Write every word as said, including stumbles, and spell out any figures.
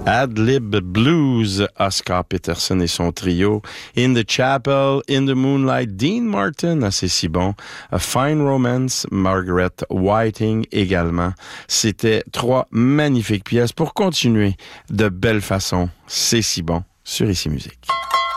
Ad-Lib Blues, Oscar Peterson et son trio. In the Chapel, In the Moonlight, Dean Martin, ah, c'est si bon. A Fine Romance, Margaret Whiting également. C'était trois magnifiques pièces pour continuer de belle façon. C'est si bon sur Ici Musique.